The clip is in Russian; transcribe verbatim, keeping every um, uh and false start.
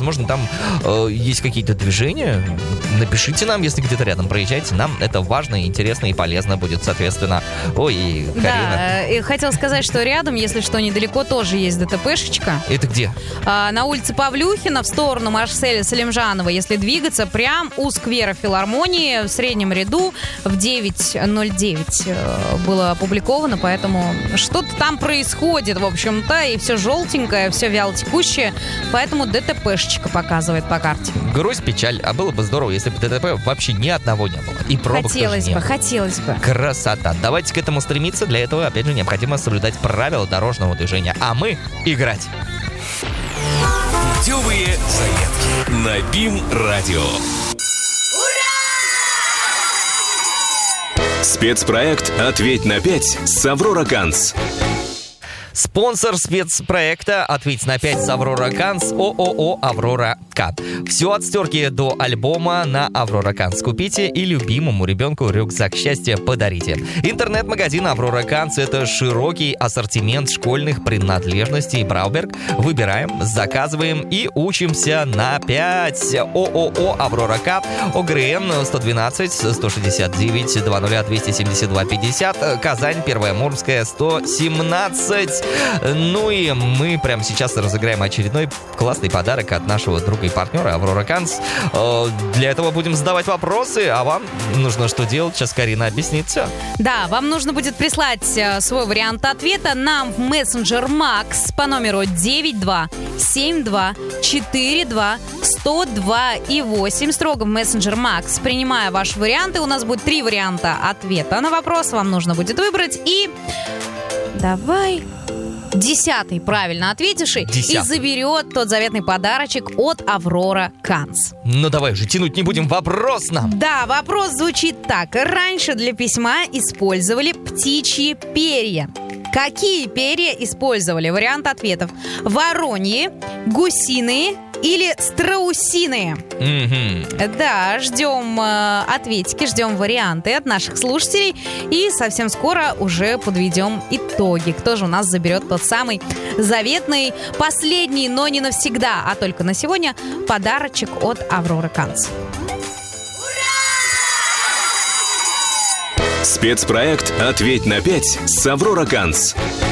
возможно, там э, есть какие-то движения. Напишите нам, если где-то рядом проезжаете. Нам это важно, интересно и полезно будет, соответственно. Ой, и Карина. Да, и хотел сказать, что рядом, если что, недалеко тоже есть ДТПшечка. Это где? А, на улице Павлюхина в сторону Марселя Салимжанова. Если двигаться, прям у сквера филармонии в среднем ряду в девять ноль девять было опубликовано, поэтому что-то там происходит, в общем-то, и все желтенькое, все вялотекущее, поэтому ДТПшечка показывает по карте. Грусть, печаль, а было бы здорово, если бы ДТП вообще ни одного не было. И пробок Хотелось тоже бы, не было. хотелось бы. Красота. Давайте к этому стремиться. Для этого, опять же, необходимо соблюдать правила дорожного движения. А мы играть. Путевые заметки на БИМ-радио. Спецпроект «Ответь на пять» с «Аврора Канц». Спонсор спецпроекта «Ответь на пять» с «Аврора Канц» ООО «Аврора К». Все от стерки до альбома на «Аврора Канц». Купите и любимому ребенку рюкзак счастья подарите. Интернет-магазин «Аврора Канц» — это широкий ассортимент школьных принадлежностей Брауберг. Выбираем, заказываем и учимся на пять. ООО «Аврора К», ОГРН сто двенадцать сто шестьдесят девять двадцать двести семьдесят два пятьдесят, Казань, Первая Мурмская, сто семнадцать. Ну и мы прямо сейчас разыграем очередной классный подарок от нашего друга и партнера «Аврора Канц». Для этого будем задавать вопросы, а вам нужно что делать? Сейчас Карина объяснит все. Да, вам нужно будет прислать свой вариант ответа нам в мессенджер Макс по номеру девять два семь два четыре два сто два и восемь. Строго в мессенджер Макс. Принимая ваши варианты, у нас будет три варианта ответа на вопрос. Вам нужно будет выбрать и... Давай... Десятый правильно ответивший Десятый. и заберет тот заветный подарочек от «Аврора Канц». Ну давай же, тянуть не будем, вопрос нам. Да, вопрос звучит так. Раньше для письма использовали птичьи перья. Какие перья использовали? Вариант ответов: вороньи, гусиные или страусиные. Угу. Да, ждем э, ответики, ждем варианты от наших слушателей. И совсем скоро уже подведем итоги. Кто же у нас заберет тот самый заветный, последний, но не навсегда, а только на сегодня подарочек от «Аврора Канц». Спецпроект «Ответь на пять» с «Аврора Канц».